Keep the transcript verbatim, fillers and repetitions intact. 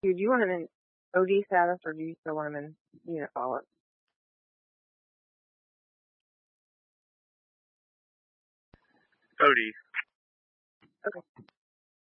Do you want him in O D status or do you still want him in unit follow-up? O D. Okay.